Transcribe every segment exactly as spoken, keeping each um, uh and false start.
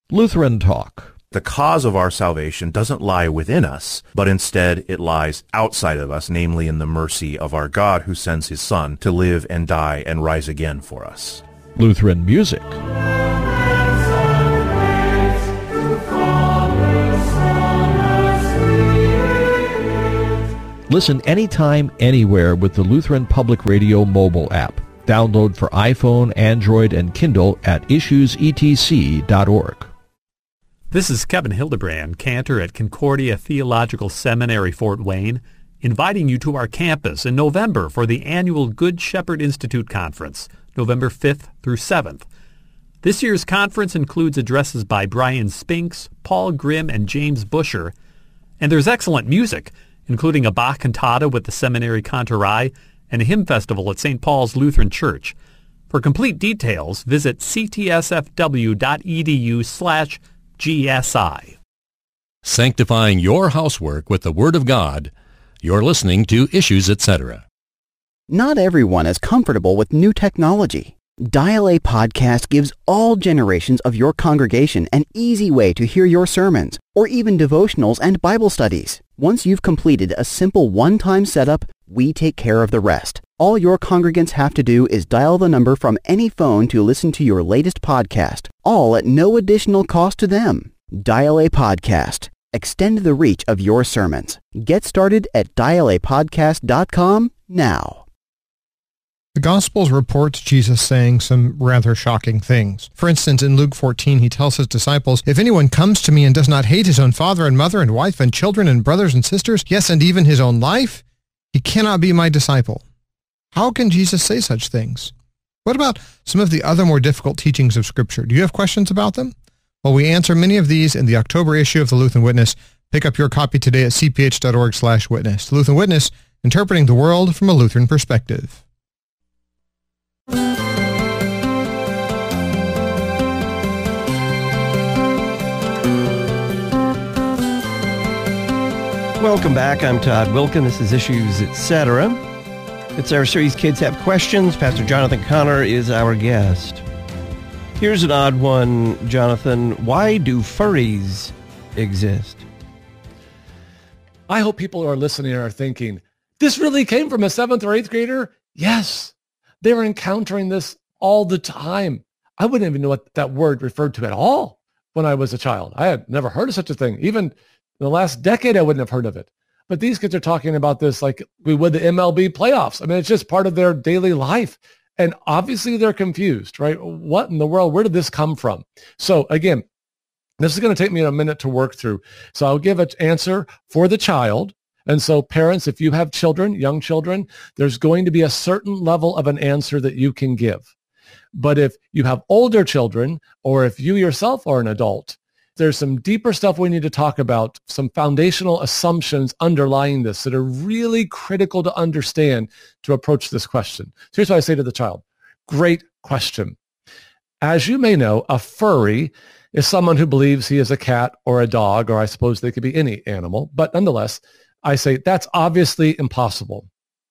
Lutheran Talk. The cause of our salvation doesn't lie within us, but instead it lies outside of us, namely in the mercy of our God who sends his Son to live and die and rise again for us. Lutheran Music. Listen anytime, anywhere with the Lutheran Public Radio mobile app. Download for iPhone, Android, and Kindle at issues e t c dot org. This is Kevin Hildebrand, cantor at Concordia Theological Seminary, Fort Wayne, inviting you to our campus in November for the annual Good Shepherd Institute Conference, November fifth through seventh. This year's conference includes addresses by Brian Spinks, Paul Grimm, and James Busher, and there's excellent music, including a Bach cantata with the Seminary Cantorai and a hymn festival at Saint Paul's Lutheran Church. For complete details, visit c t s f w dot e d u slash g s i. Sanctifying your housework with the Word of God. You're listening to Issues, et cetera. Not everyone is comfortable with new technology. Dial A Podcast gives all generations of your congregation an easy way to hear your sermons, or even devotionals and Bible studies. Once you've completed a simple one-time setup, we take care of the rest. All your congregants have to do is dial the number from any phone to listen to your latest podcast, all at no additional cost to them. Dial A Podcast. Extend the reach of your sermons. Get started at dial a podcast dot com now. The Gospels report Jesus saying some rather shocking things. For instance, in Luke fourteen, he tells his disciples, "If anyone comes to me and does not hate his own father and mother and wife and children and brothers and sisters, yes, and even his own life, he cannot be my disciple." How can Jesus say such things? What about some of the other more difficult teachings of Scripture? Do you have questions about them? Well, we answer many of these in the October issue of the Lutheran Witness. Pick up your copy today at c p h dot org slash witness. The Lutheran Witness, interpreting the world from a Lutheran perspective. Welcome back. I'm Todd Wilkin. This is Issues, et cetera. It's our series, Kids Have Questions. Pastor Jonathan Connor is our guest. Here's an odd one, Jonathan. Why do furries exist? I hope people who are listening are thinking, this really came from a seventh or eighth grader? Yes. They were encountering this all the time. I wouldn't even know what that word referred to at all when I was a child. I had never heard of such a thing. Even in the last decade, I wouldn't have heard of it. But these kids are talking about this like we would the M L B playoffs. I mean, it's just part of their daily life. And obviously they're confused, right? What in the world? Where did this come from? So again, this is going to take me a minute to work through. So I'll give an answer for the child. And so parents, if you have children, young children, there's going to be a certain level of an answer that you can give. But if you have older children, or if you yourself are an adult, there's some deeper stuff we need to talk about, some foundational assumptions underlying this that are really critical to understand to approach this question. So here's what I say to the child. Great question. As you may know, a furry is someone who believes he is a cat or a dog, or I suppose they could be any animal. But nonetheless, I say that's obviously impossible.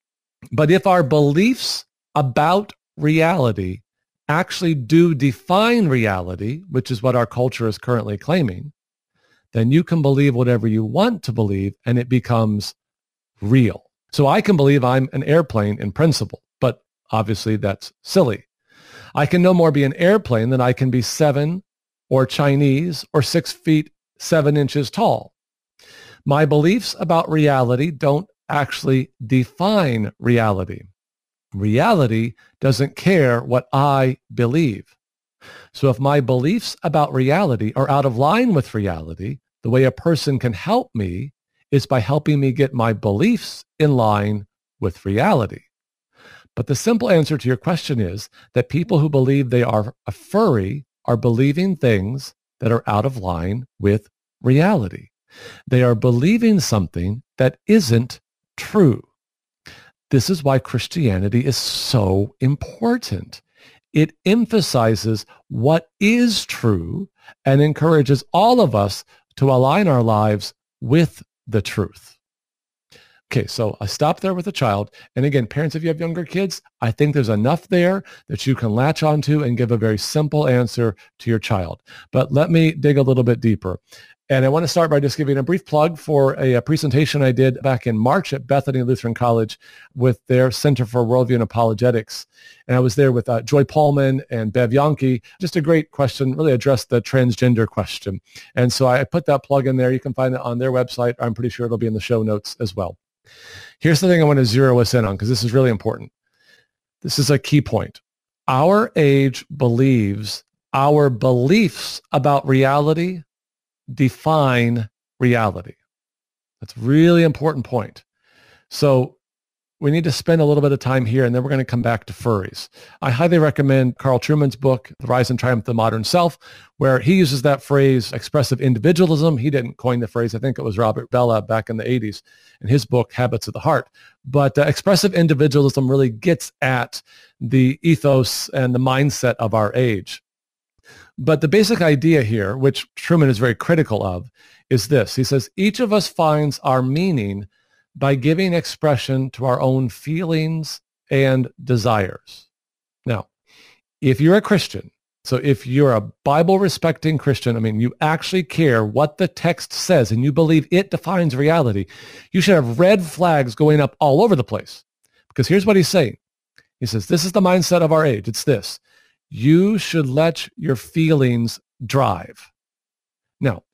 But if our beliefs about reality actually do define reality, which is what our culture is currently claiming, then you can believe whatever you want to believe and it becomes real. So I can believe I'm an airplane in principle, but obviously that's silly. I can no more be an airplane than I can be seven or Chinese or six feet, seven inches tall. My beliefs about reality don't actually define reality. Reality doesn't care what I believe. So if my beliefs about reality are out of line with reality, the way a person can help me is by helping me get my beliefs in line with reality. But the simple answer to your question is that people who believe they are a furry are believing things that are out of line with reality. They are believing something that isn't true. This is why Christianity is so important. It emphasizes what is true and encourages all of us to align our lives with the truth. Okay, so I stop there with a child. And again, parents, if you have younger kids, I think there's enough there that you can latch onto and give a very simple answer to your child. But let me dig a little bit deeper. And I want to start by just giving a brief plug for a, a presentation I did back in March at Bethany Lutheran College with their Center for Worldview and Apologetics. And I was there with uh, Joy Pullman and Bev Yankee. Just a great question, really addressed the transgender question. And so I put that plug in there. You can find it on their website. I'm pretty sure it'll be in the show notes as well. Here's the thing I want to zero us in on, because this is really important. This is a key point. Our age believes our beliefs about reality define reality. That's a really important point. So we need to spend a little bit of time here, and then we're going to come back to furries. I highly recommend Carl Trueman's book, The Rise and Triumph of the Modern Self, where he uses that phrase, expressive individualism. He didn't coin the phrase. I think it was Robert Bellah back in the eighties in his book, Habits of the Heart. But uh, expressive individualism really gets at the ethos and the mindset of our age. But the basic idea here, which Trueman is very critical of, is this. He says, each of us finds our meaning by giving expression to our own feelings and desires. Now, if you're a Christian, so if you're a Bible-respecting Christian, I mean, you actually care what the text says and you believe it defines reality, you should have red flags going up all over the place. Because here's what he's saying. He says, this is the mindset of our age. It's this. You should let your feelings drive. Now,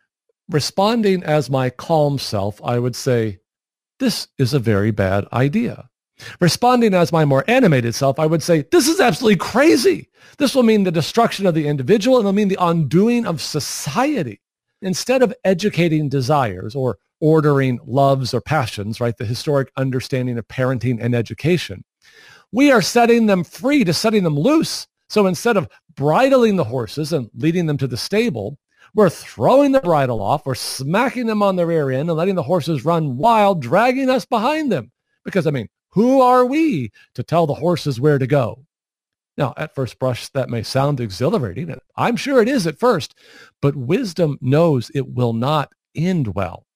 responding as my calm self, I would say, this is a very bad idea. Responding as my more animated self, I would say, this is absolutely crazy. This will mean the destruction of the individual, and it'll mean the undoing of society. Instead of educating desires or ordering loves or passions, right, the historic understanding of parenting and education, we are setting them free to setting them loose. So instead of bridling the horses and leading them to the stable, we're throwing the bridle off, we're smacking them on the rear end and letting the horses run wild, dragging us behind them. Because, I mean, who are we to tell the horses where to go? Now, at first brush, that may sound exhilarating, and I'm sure it is at first, but wisdom knows it will not end well.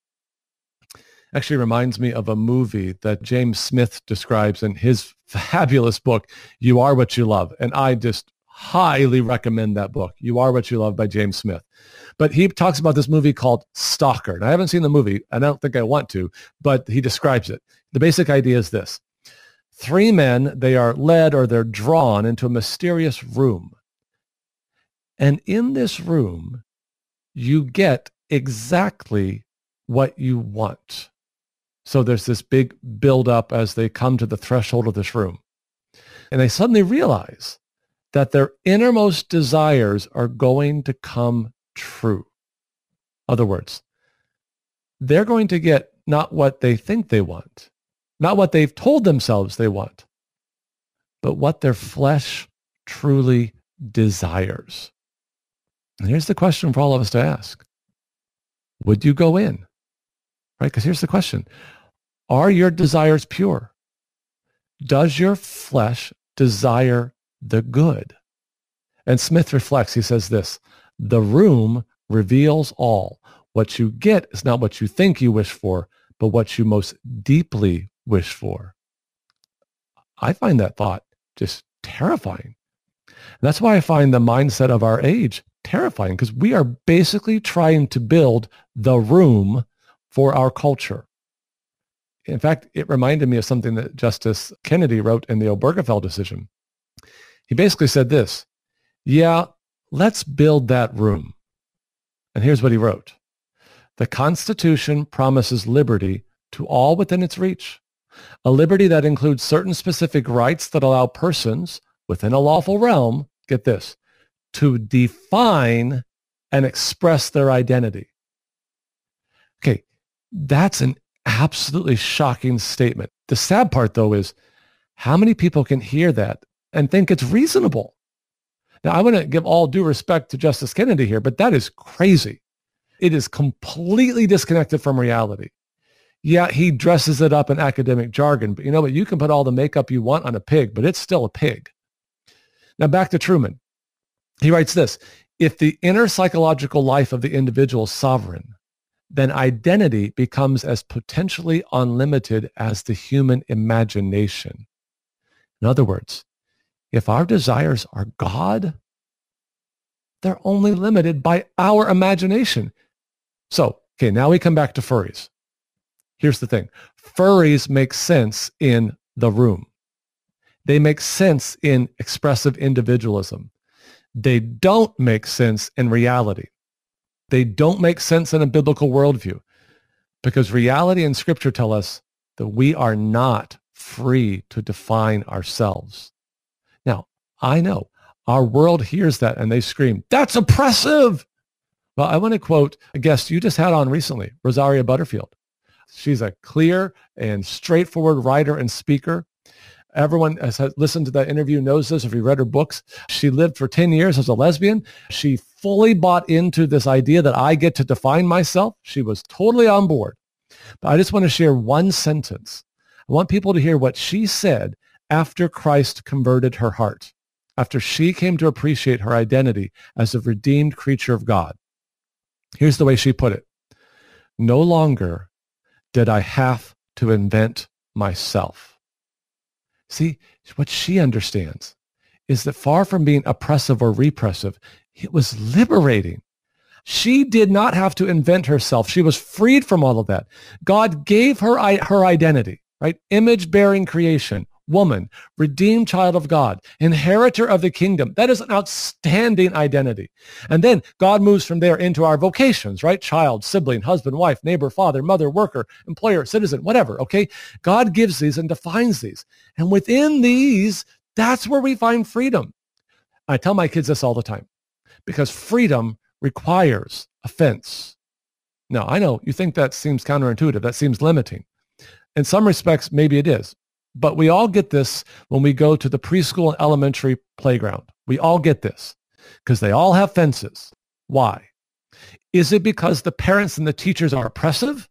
Actually reminds me of a movie that James Smith describes in his fabulous book, You Are What You Love. And I just highly recommend that book, You Are What You Love by James Smith. But he talks about this movie called Stalker. And I haven't seen the movie, and I don't think I want to, but he describes it. The basic idea is this. Three men, they are led or they're drawn into a mysterious room. And in this room, you get exactly what you want. So there's this big buildup as they come to the threshold of this room. And they suddenly realize that their innermost desires are going to come true. In other words, they're going to get not what they think they want, not what they've told themselves they want, but what their flesh truly desires. And here's the question for all of us to ask. Would you go in? Right? Because here's the question. Are your desires pure? Does your flesh desire the good? And Smith reflects, he says this, the room reveals all. What you get is not what you think you wish for, but what you most deeply wish for. I find that thought just terrifying. And that's why I find the mindset of our age terrifying, because we are basically trying to build the room for our culture. In fact, it reminded me of something that Justice Kennedy wrote in the Obergefell decision. He basically said this, yeah, let's build that room. And here's what he wrote. The Constitution promises liberty to all within its reach, a liberty that includes certain specific rights that allow persons within a lawful realm, get this, to define and express their identity. Okay, that's an absolutely shocking statement. The sad part, though, is how many people can hear that and think it's reasonable? Now, I want to give all due respect to Justice Kennedy here, but that is crazy. It is completely disconnected from reality. Yeah, he dresses it up in academic jargon, but you know what? You can put all the makeup you want on a pig, but it's still a pig. Now, back to Trueman. He writes this, if the inner psychological life of the individual is sovereign, then identity becomes as potentially unlimited as the human imagination. In other words, if our desires are God, they're only limited by our imagination. So, okay, now we come back to furries. Here's the thing. Furries make sense in the room. They make sense in expressive individualism. They don't make sense in reality. They don't make sense in a biblical worldview, because reality and scripture tell us that we are not free to define ourselves. Now, I know our world hears that and they scream, "That's oppressive." Well, I want to quote a guest you just had on recently, Rosaria Butterfield. She's a clear and straightforward writer and speaker. Everyone has listened to that interview knows this if you read her books. She lived for ten years as a lesbian. She fully bought into this idea that I get to define myself. She was totally on board. But I just want to share one sentence. I want people to hear what she said after Christ converted her heart, after she came to appreciate her identity as a redeemed creature of God. Here's the way she put it. No longer did I have to invent myself. See, what she understands is that far from being oppressive or repressive, it was liberating. She did not have to invent herself. She was freed from all of that. God gave her her identity, right? Image-bearing creation, woman, redeemed child of God, inheritor of the kingdom. That is an outstanding identity. And then God moves from there into our vocations, right? Child, sibling, husband, wife, neighbor, father, mother, worker, employer, citizen, whatever, okay? God gives these and defines these. And within these, that's where we find freedom. I tell my kids this all the time, because freedom requires offense. Now, I know you think that seems counterintuitive. That seems limiting. In some respects, maybe it is. But we all get this when we go to the preschool and elementary playground. We all get this because they all have fences. Why? Is it because the parents and the teachers are oppressive?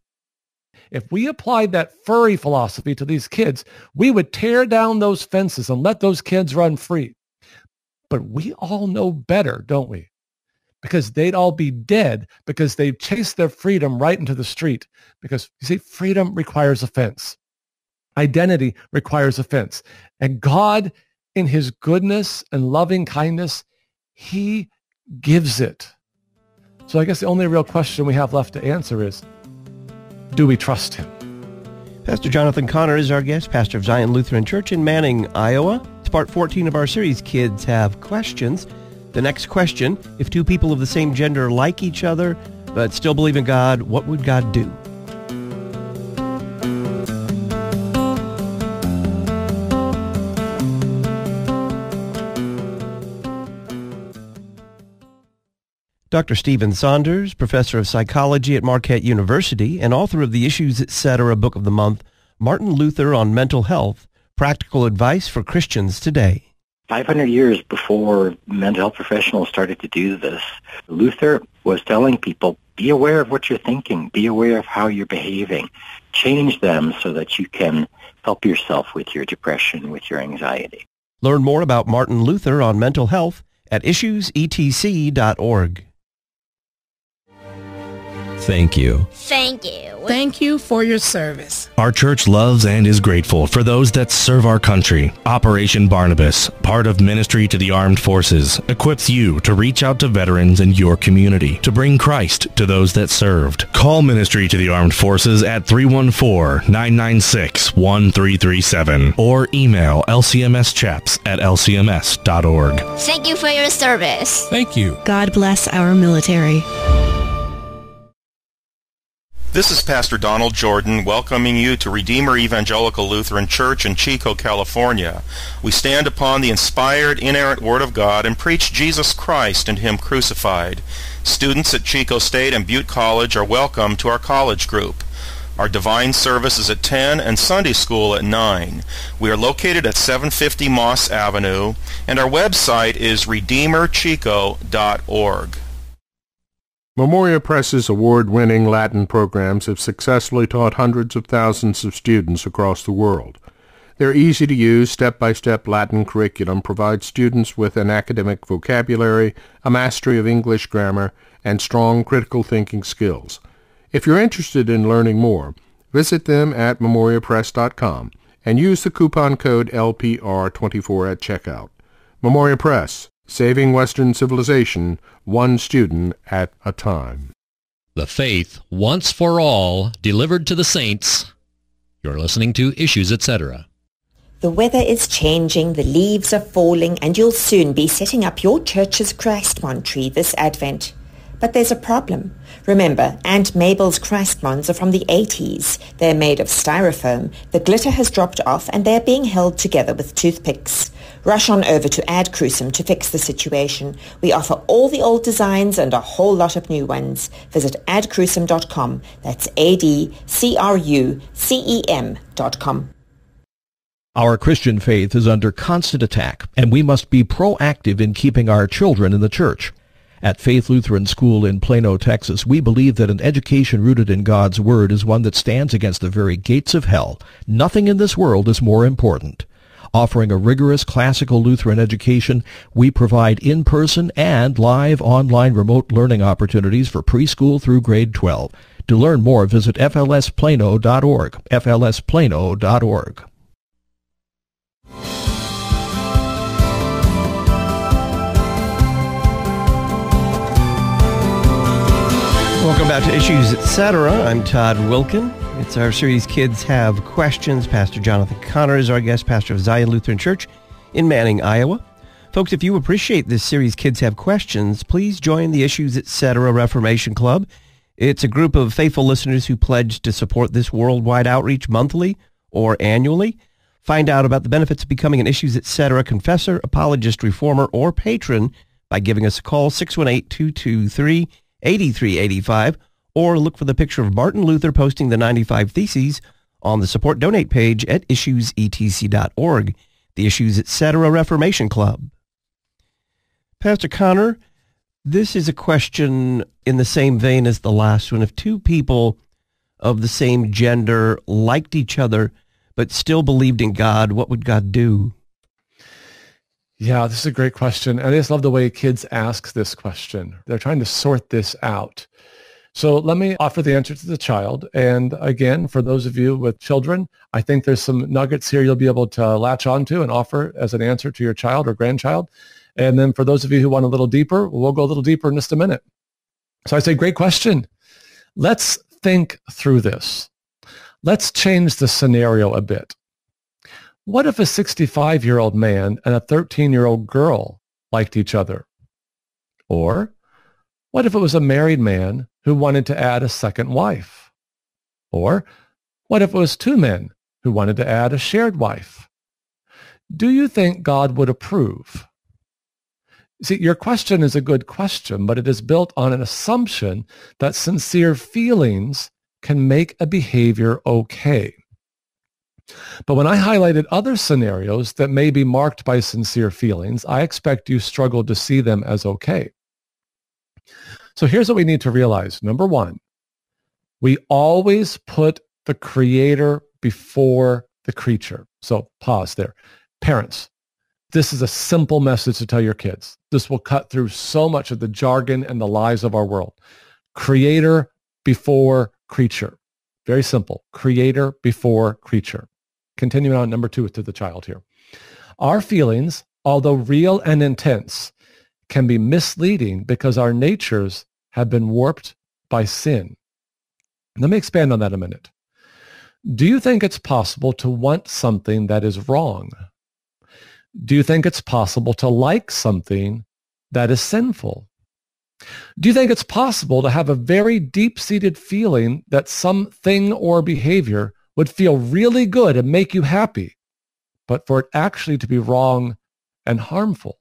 If we applied that furry philosophy to these kids, we would tear down those fences and let those kids run free. But we all know better, don't we? Because they'd all be dead because they've chased their freedom right into the street. Because, you see, freedom requires offense. Identity requires offense. And God, in his goodness and loving kindness, he gives it. So I guess the only real question we have left to answer is, do we trust him? Pastor Jonathan Connor is our guest, pastor of Zion Lutheran Church in Manning, Iowa. It's part fourteen of our series, Kids Have Questions. The next question, if two people of the same gender like each other but still believe in God, what would God do? Doctor Stephen Saunders, professor of psychology at Marquette University and author of the Issues Etc. Book of the Month, Martin Luther on Mental Health, Practical Advice for Christians Today. five hundred years before mental health professionals started to do this, Luther was telling people, be aware of what you're thinking, be aware of how you're behaving, change them so that you can help yourself with your depression, with your anxiety. Learn more about Martin Luther on mental health at issues e t c dot org. Thank you. Thank you. Thank you for your service. Our church loves and is grateful for those that serve our country. Operation Barnabas, part of Ministry to the Armed Forces, equips you to reach out to veterans in your community to bring Christ to those that served. Call Ministry to the Armed Forces at three one four, nine nine six, one three three seven or email l c m s chaps at l c m s dot org. Thank you for your service. Thank you. God bless our military. This is Pastor Donald Jordan welcoming you to Redeemer Evangelical Lutheran Church in Chico, California. We stand upon the inspired, inerrant Word of God and preach Jesus Christ and Him crucified. Students at Chico State and Butte College are welcome to our college group. Our divine service is at ten and Sunday school at nine. We are located at seven fifty Moss Avenue, and our website is redeemer chico dot org. Memoria Press's award-winning Latin programs have successfully taught hundreds of thousands of students across the world. Their easy-to-use, step-by-step Latin curriculum provides students with an academic vocabulary, a mastery of English grammar, and strong critical thinking skills. If you're interested in learning more, visit them at memoria press dot com and use the coupon code L P R twenty-four at checkout. Memoria Press, saving Western civilization, one student at a time. The faith once for all, delivered to the saints. You're listening to Issues, et cetera. The weather is changing, the leaves are falling, and you'll soon be setting up your church's Christmon tree this Advent. But there's a problem. Remember, Aunt Mabel's Christmons are from the eighties. They're made of styrofoam. The glitter has dropped off, and they're being held together with toothpicks. Rush on over to Ad Crucem to fix the situation. We offer all the old designs and a whole lot of new ones. Visit ad crucem dot com. That's A D C R U C E M dot com. Our Christian faith is under constant attack, and we must be proactive in keeping our children in the church. At Faith Lutheran School in Plano, Texas, we believe that an education rooted in God's Word is one that stands against the very gates of hell. Nothing in this world is more important. Offering a rigorous classical Lutheran education, we provide in-person and live online remote learning opportunities for preschool through grade twelve. To learn more, visit F L S plano dot org, F L S plano dot org. Welcome back to Issues, et cetera. I'm Todd Wilkin. It's our series Kids Have Questions. Pastor Jonathan Connor is our guest, pastor of Zion Lutheran Church in Manning, Iowa. Folks, if you appreciate this series Kids Have Questions, please join the Issues, et cetera. Reformation Club. It's a group of faithful listeners who pledge to support this worldwide outreach monthly or annually. Find out about the benefits of becoming an Issues, et cetera. confessor, apologist, reformer, or patron by giving us a call, six one eight, two two three, eight three eight five, or look for the picture of Martin Luther posting the ninety-five Theses on the Support Donate page at issues e t c dot org, the Issues, et cetera. Reformation Club. Pastor Connor, this is a question in the same vein as the last one. If two people of the same gender liked each other but still believed in God, what would God do? Yeah, this is a great question. And I just love the way kids ask this question. They're trying to sort this out. So let me offer the answer to the child. And again, for those of you with children, I think there's some nuggets here you'll be able to latch onto and offer as an answer to your child or grandchild. And then for those of you who want a little deeper, we'll go a little deeper in just a minute. So I say, great question. Let's think through this. Let's change the scenario a bit. What if a sixty-five-year-old man and a thirteen-year-old girl liked each other? Or what if it was a married man who wanted to add a second wife? Or what if it was two men who wanted to add a shared wife? Do you think God would approve? See, your question is a good question, but it is built on an assumption that sincere feelings can make a behavior okay. But when I highlighted other scenarios that may be marked by sincere feelings, I expect you struggled to see them as okay. So here's what we need to realize. Number one, we always put the creator before the creature. So pause there. Parents, this is a simple message to tell your kids. This will cut through so much of the jargon and the lies of our world. Creator before creature. Very simple. Creator before creature. Continuing on, number two, to the child here. Our feelings, although real and intense, can be misleading because our natures have been warped by sin. Let me expand on that a minute. Do you think it's possible to want something that is wrong? Do you think it's possible to like something that is sinful? Do you think it's possible to have a very deep-seated feeling that something or behavior would feel really good and make you happy, but for it actually to be wrong and harmful?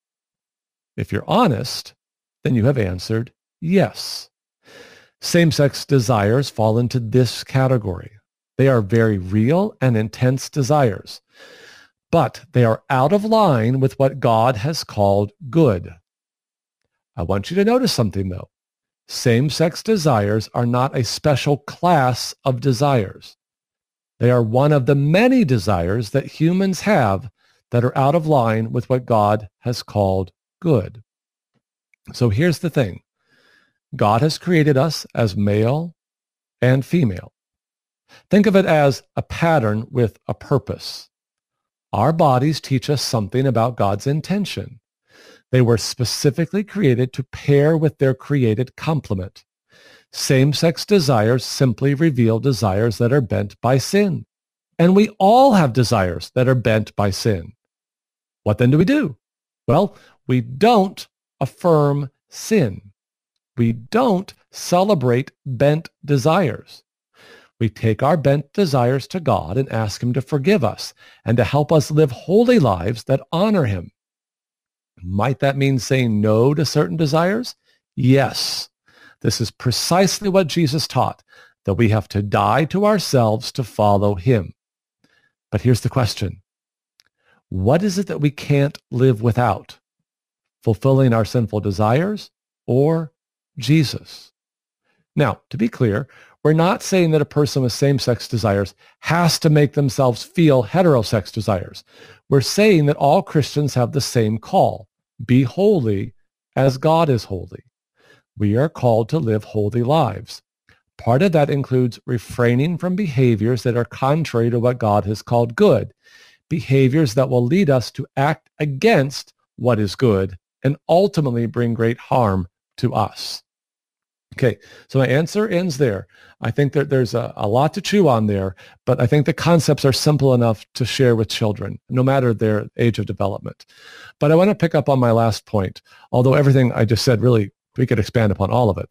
If you're honest, then you have answered yes. Same-sex desires fall into this category. They are very real and intense desires, but they are out of line with what God has called good. I want you to notice something, though. Same-sex desires are not a special class of desires. They are one of the many desires that humans have that are out of line with what God has called good. So here's the thing. God has created us as male and female. Think of it as a pattern with a purpose. Our bodies teach us something about God's intention. They were specifically created to pair with their created complement. Same-sex desires simply reveal desires that are bent by sin. And we all have desires that are bent by sin. What then do we do? Well, we don't affirm sin. We don't celebrate bent desires. We take our bent desires to God and ask Him to forgive us and to help us live holy lives that honor Him. Might that mean saying no to certain desires? Yes. This is precisely what Jesus taught, that we have to die to ourselves to follow Him. But here's the question. What is it that we can't live without? Fulfilling our sinful desires or Jesus? Now, to be clear, we're not saying that a person with same-sex desires has to make themselves feel heterosex desires. We're saying that all Christians have the same call. Be holy as God is holy. We are called to live holy lives. Part of that includes refraining from behaviors that are contrary to what God has called good, behaviors that will lead us to act against what is good and ultimately bring great harm to us. Okay, so my answer ends there. I think that there's a, a lot to chew on there, but I think the concepts are simple enough to share with children, no matter their age of development. But I want to pick up on my last point, although everything I just said, really, we could expand upon all of it.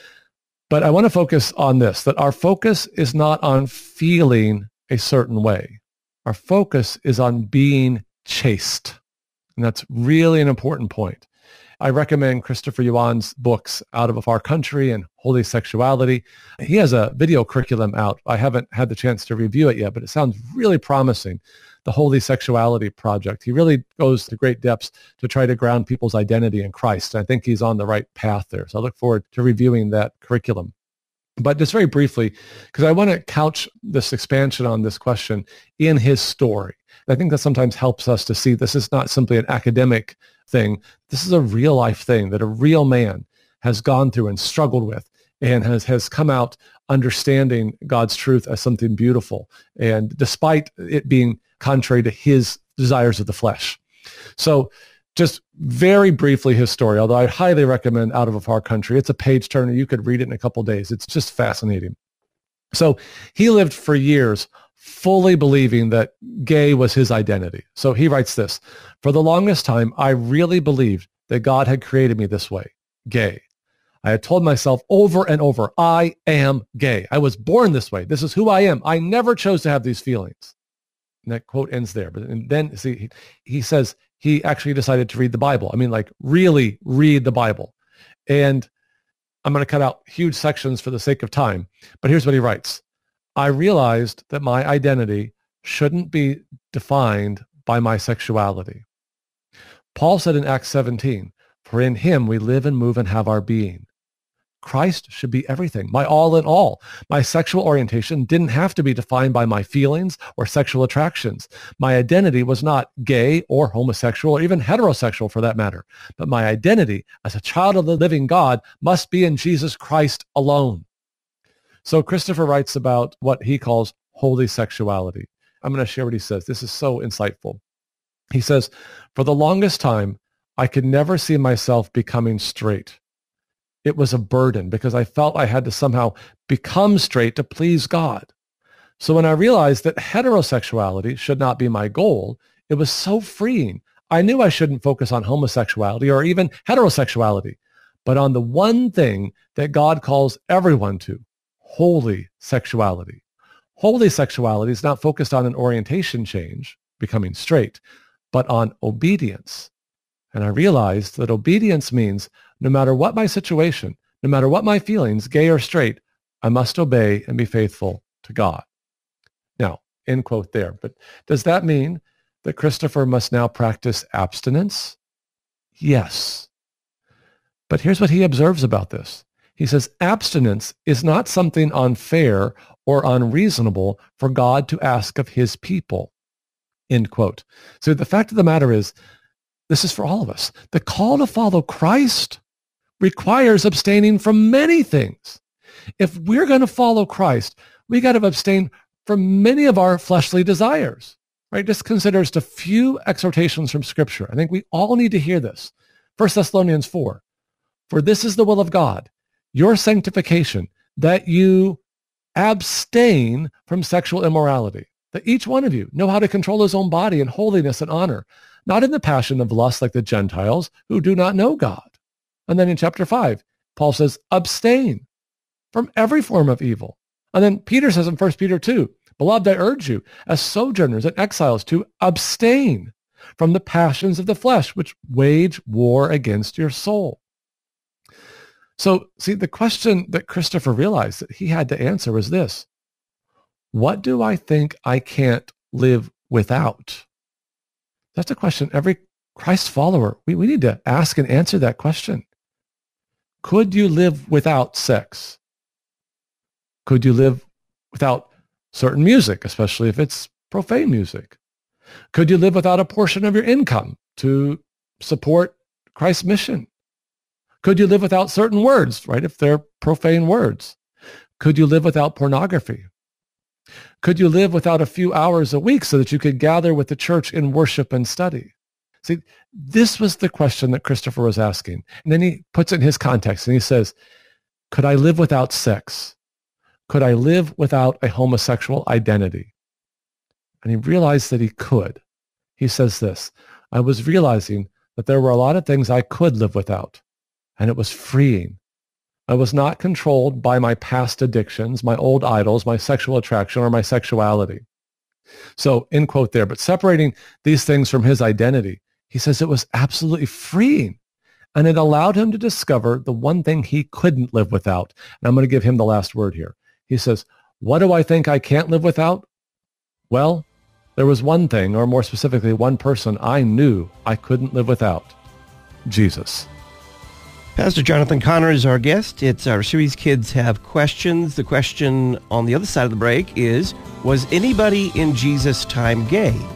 But I want to focus on this, that our focus is not on feeling a certain way. Our focus is on being chaste. And that's really an important point. I recommend Christopher Yuan's books, Out of a Far Country and Holy Sexuality. He has a video curriculum out. I haven't had the chance to review it yet, but it sounds really promising. The Holy Sexuality Project. He really goes to great depths to try to ground people's identity in Christ. I think he's on the right path there. So I look forward to reviewing that curriculum. But just very briefly, because I want to couch this expansion on this question in his story. I think that sometimes helps us to see this is not simply an academic thing. This is a real life thing that a real man has gone through and struggled with and has, has come out understanding God's truth as something beautiful. And despite it being contrary to his desires of the flesh. So just very briefly his story, although I highly recommend Out of a Far Country. It's a page turner. You could read it in a couple of days. It's just fascinating. So he lived for years fully believing that gay was his identity. So he writes this, "For the longest time, I really believed that God had created me this way, gay. I had told myself over and over, I am gay. I was born this way. This is who I am. I never chose to have these feelings." And that quote ends there. But and then see, he, he says he actually decided to read the Bible. I mean, like really read the Bible. And I'm going to cut out huge sections for the sake of time. But here's what he writes. "I realized that my identity shouldn't be defined by my sexuality. Paul said in Acts seventeen, for in him we live and move and have our being. Christ should be everything, my all in all. My sexual orientation didn't have to be defined by my feelings or sexual attractions. My identity was not gay or homosexual or even heterosexual for that matter. But my identity as a child of the living God must be in Jesus Christ alone." So Christopher writes about what he calls holy sexuality. I'm going to share what he says. This is so insightful. He says, "For the longest time, I could never see myself becoming straight. It was a burden because I felt I had to somehow become straight to please God. So when I realized that heterosexuality should not be my goal, it was so freeing. I knew I shouldn't focus on homosexuality or even heterosexuality, but on the one thing that God calls everyone to, holy sexuality. Holy sexuality is not focused on an orientation change, becoming straight, but on obedience. And I realized that obedience means no matter what my situation, no matter what my feelings, gay or straight, I must obey and be faithful to God." Now, end quote there. But does that mean that Christopher must now practice abstinence? Yes. But here's what he observes about this. He says, abstinence is not something unfair or unreasonable for God to ask of his people. End quote. So the fact of the matter is, this is for all of us. The call to follow Christ requires abstaining from many things. if we're going to follow Christ, we got to abstain from many of our fleshly desires, right? Just consider just a few exhortations from Scripture. I think we all need to hear this. First Thessalonians four, for this is the will of God, your sanctification, that you abstain from sexual immorality, that each one of you know how to control his own body in holiness and honor, not in the passion of lust like the Gentiles who do not know God. And then in chapter five, Paul says, abstain from every form of evil. And then Peter says in First Peter two, beloved, I urge you as sojourners and exiles to abstain from the passions of the flesh, which wage war against your soul. So, see, the question that Christopher realized that he had to answer was this: what do I think I can't live without? That's a question every Christ follower, we, we need to ask and answer that question. Could you live without sex? Could you live without certain music, especially if it's profane music? Could you live without a portion of your income to support Christ's mission? Could you live without certain words, right, if they're profane words? Could you live without pornography? Could you live without a few hours a week so that you could gather with the church in worship and study? See, this was the question that Christopher was asking. And then he puts it in his context and he says, could I live without sex? Could I live without a homosexual identity? And he realized that he could. He says this, I was realizing that there were a lot of things I could live without, and it was freeing. I was not controlled by my past addictions, my old idols, my sexual attraction, or my sexuality. So, end quote there, but separating these things from his identity, he says it was absolutely freeing, and it allowed him to discover the one thing he couldn't live without. And I'm going to give him the last word here. He says, what do I think I can't live without? Well, there was one thing, or more specifically, one person I knew I couldn't live without: Jesus. Pastor Jonathan Connor is our guest. It's our series Kids Have Questions. The question on the other side of the break is, was anybody in Jesus' time gay?